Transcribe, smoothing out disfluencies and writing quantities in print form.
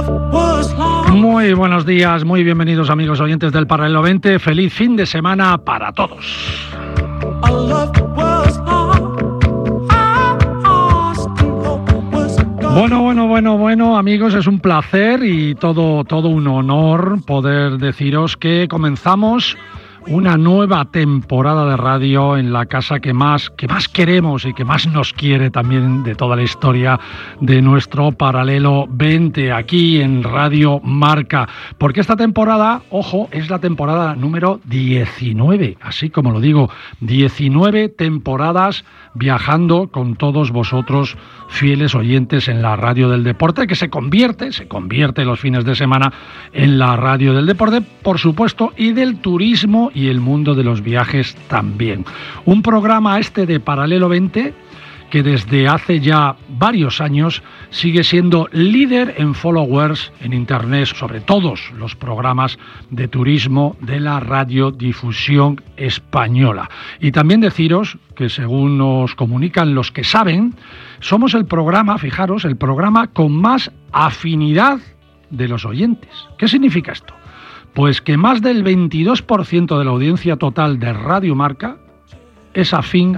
Muy buenos días, muy bienvenidos amigos oyentes del Paralelo 20. Feliz fin de semana para todos. Bueno, amigos, es un placer y todo un honor poder deciros que comenzamos una nueva temporada de radio en la casa que más queremos y que más nos quiere también de toda la historia de nuestro Paralelo 20 aquí en Radio Marca, porque esta temporada, ojo, es la temporada número 19, así como lo digo, 19 temporadas viajando con todos vosotros, fieles oyentes en la radio del deporte, que se convierte los fines de semana en la radio del deporte, por supuesto, y del turismo y el mundo de los viajes también. Un programa de Paralelo 20 que desde hace ya varios años sigue siendo líder en followers en internet sobre todos los programas de turismo de la radiodifusión española. Y también deciros que, según nos comunican los que saben, somos el programa, fijaros, el programa con más afinidad de los oyentes. ¿Qué significa esto? Pues que más del 22% de la audiencia total de Radio Marca es afín